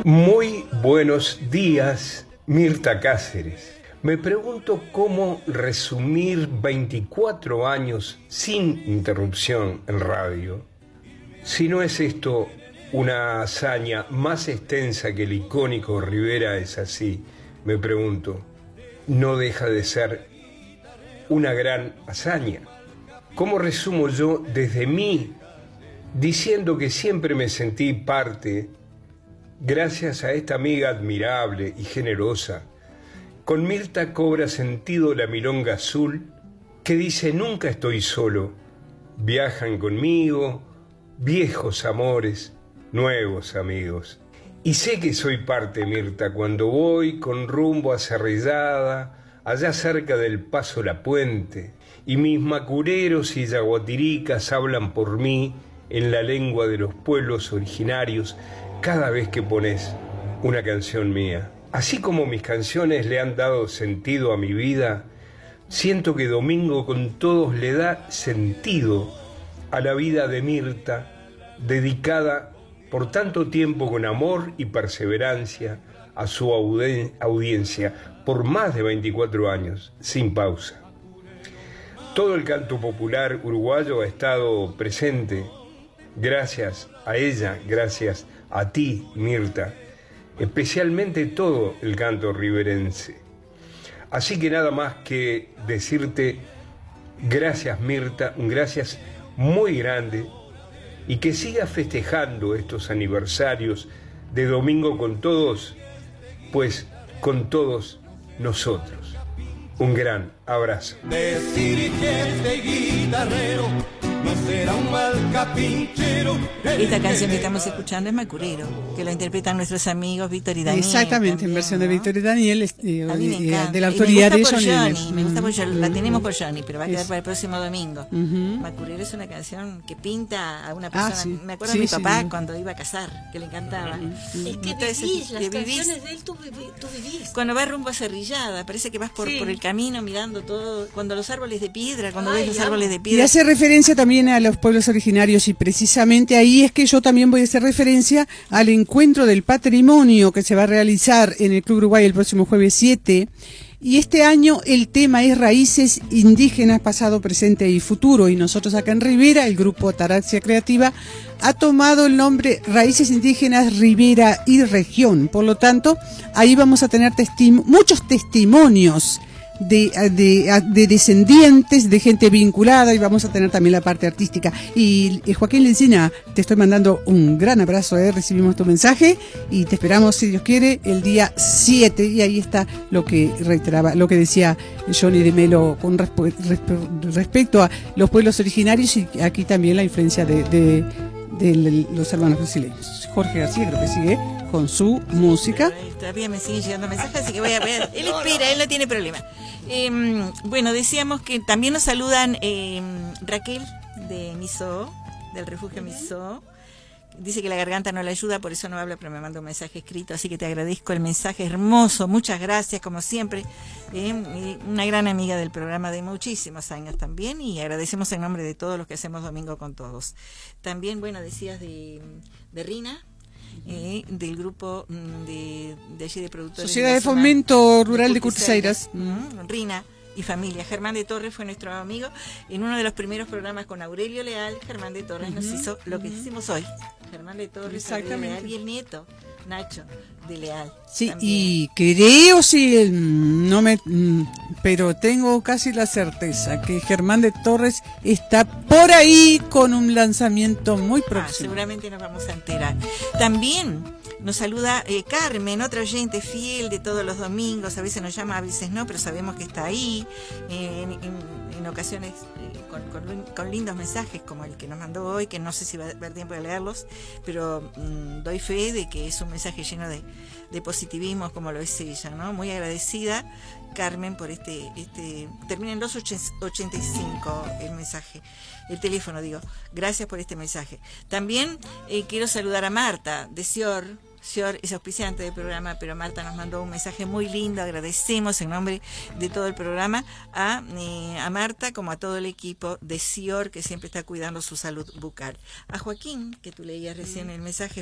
Muy buenos días, Mirta Cáceres. Me pregunto cómo resumir 24 años sin interrupción en radio. Si no es esto una hazaña más extensa que el icónico Rivera es así, me pregunto, no deja de ser una gran hazaña. ¿Cómo resumo yo desde mí, diciendo que siempre me sentí parte, gracias a esta amiga admirable y generosa? Con Mirta cobra sentido la milonga azul que dice nunca estoy solo, viajan conmigo, viejos amores, nuevos amigos. Y sé que soy parte, Mirta, cuando voy con rumbo a Cerrillada, allá cerca del Paso La Puente, y mis macureros y yaguatiricas hablan por mí en la lengua de los pueblos originarios cada vez que pones una canción mía. Así como mis canciones le han dado sentido a mi vida, siento que Domingo con Todos le da sentido a la vida de Mirta, dedicada por tanto tiempo con amor y perseverancia a su audiencia, por más de 24 años, sin pausa. Todo el canto popular uruguayo ha estado presente, gracias a ella, gracias a ti, Mirta, especialmente todo el canto riverense. Así que nada más que decirte gracias, Mirta, un gracias muy grande, y que sigas festejando estos aniversarios de Domingo con Todos, pues con todos nosotros. Un gran abrazo. Decir que este guitarrero no será un mal capinchero. Esta canción que estamos escuchando es Macurero, que la interpretan nuestros amigos Víctor y Daniel. Exactamente, también, en versión ¿no? de Víctor y Daniel, A mí me encanta. de la autoría de Johnny. Johnny. Me gusta por Johnny, la tenemos por Johnny, pero va a quedar Es. para el próximo domingo. Macurero es una canción que pinta a una persona. Sí. Me acuerdo Sí, de mi sí, papá sí. cuando iba a casar, que le encantaba. Es que Entonces, vivís, las que vivís. canciones de él tú vivís. Cuando vas rumbo a Cerrillada, parece que vas por el camino mirando todo, cuando los árboles de piedra, cuando ves los árboles de Y piedra. hace referencia también a los pueblos originarios, y precisamente ahí es que yo también voy a hacer referencia al encuentro del patrimonio que se va a realizar en el Club Uruguay el próximo jueves 7. Y este año el tema es Raíces Indígenas, Pasado, Presente y Futuro. Y nosotros acá en Rivera, el grupo Ataraxia Creativa, ha tomado el nombre Raíces Indígenas, Rivera y Región. Por lo tanto, ahí vamos a tener muchos testimonios de descendientes, de gente vinculada, y vamos a tener también la parte artística. Y Joaquín Lencina, te estoy mandando un gran abrazo, recibimos tu mensaje y te esperamos, si Dios quiere, el día 7, y ahí está lo que reiteraba, lo que decía Johnny de Melo con respecto a los pueblos originarios, y aquí también la influencia de los hermanos brasileños. Jorge García creo que sigue con su música. Todavía me siguen llegando mensajes, así que voy a ver. Él espera, él no tiene problema. Bueno, decíamos que también nos saludan Raquel de Misó, del refugio Misó. Dice que la garganta no le ayuda, por eso no habla, pero me manda un mensaje escrito, así que te agradezco el mensaje hermoso, muchas gracias, como siempre. Una gran amiga del programa de muchísimos años también, y agradecemos en nombre de todos los que hacemos Domingo con Todos. También, bueno, decías de Rina, del grupo de allí de productores. Sociedad de Fomento Rural de Curtiseiras. Rina y familia. Germán de Torres fue nuestro amigo. En uno de los primeros programas con Aurelio Leal, Germán de Torres nos hizo lo que hicimos hoy. Germán de Torres, Aurelio Leal y el nieto, Nacho de Leal. Sí, también. Y creo, sí, pero tengo casi la certeza que Germán de Torres está por ahí con un lanzamiento muy próximo. Seguramente nos vamos a enterar. También nos saluda Carmen, otra oyente fiel de todos los domingos. A veces nos llama, a veces no, pero sabemos que está ahí. En ocasiones con lindos mensajes como el que nos mandó hoy, que no sé si va a haber tiempo de leerlos, pero doy fe de que es un mensaje lleno de positivismo, como lo es ella, ¿no? Muy agradecida, Carmen, por termina en 285 el mensaje, el teléfono, digo. Gracias por este mensaje. También quiero saludar a Marta de Sior es auspiciante del programa, pero Marta nos mandó un mensaje muy lindo. Agradecemos en nombre de todo el programa a Marta, como a todo el equipo de Sior, que siempre está cuidando su salud bucal. A Joaquín, que tú leías recién el mensaje,